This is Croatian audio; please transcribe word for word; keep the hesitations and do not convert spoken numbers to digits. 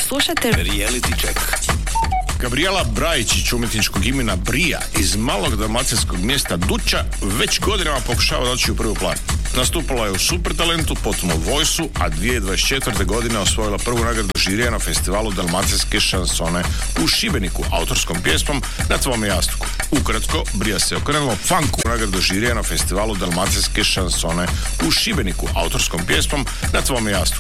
Slušajte Reality check. Gabriela Brajić iz umjetničkog imena Brija iz malog dalmatinskog mjesta Duča već godinama pokušava doći u prvi plan. Nastupala je u Super Talentu, potom u Voice-u, a dvije tisuće dvadeset četvrte. godine osvojila prvu nagradu žirija na festivalu dalmatinske šansone u Šibeniku autorskom pjesmom Na tvome jastuku. Ukratko, Brija se okrenula funku nagradu žirija na festivalu dalmatinske šansone u Šibeniku autorskom pjesmom Na tvome jastuku.